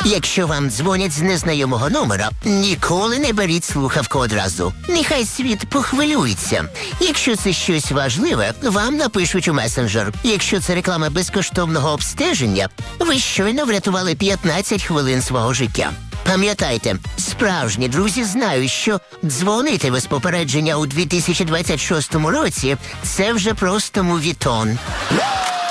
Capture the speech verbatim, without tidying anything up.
Якщо вам дзвонять з незнайомого номера, ніколи не беріть слухавку одразу. Нехай світ похвилюється. Якщо це щось важливе, вам напишуть у месенджер. Якщо це реклама безкоштовного обстеження, ви щойно врятували п'ятнадцять хвилин свого життя. Пам'ятайте, справжні друзі знають, що дзвонити без попередження у дві тисячі двадцять шостому році – це вже просто мувітон.